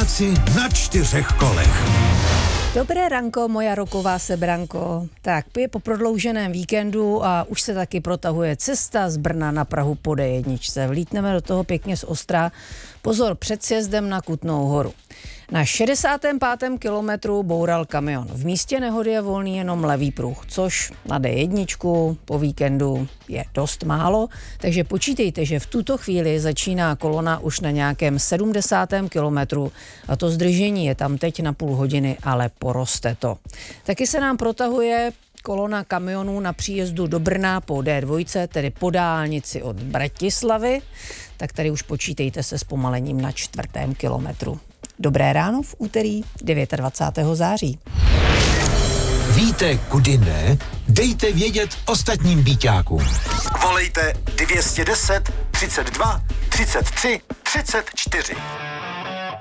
Pražáci na 4 kolech. Dobré ranko, moja roková sebranko. Tak, je po prodlouženém víkendu a už se taky protahuje cesta z Brna na Prahu po D1. Vlítneme do toho pěkně z Ostra. Pozor, před sjezdem na Kutnou Horu. Na 65. kilometru boural kamion. V místě nehody je volný jenom levý pruh, což na D1 po víkendu je dost málo, takže počítejte, že v tuto chvíli začíná kolona už na nějakém 70. kilometru a to zdržení je tam teď na půl hodiny, ale poroste to. Taky se nám protahuje kolona kamionů na příjezdu do Brna po D2, tedy po dálnici od Bratislavy, tak tady už počítejte se zpomalením na 4. kilometru. Dobré ráno v úterý 29. září. Víte, kudy ne? Dejte vědět ostatním býťákům. Volejte 210 32 33 34.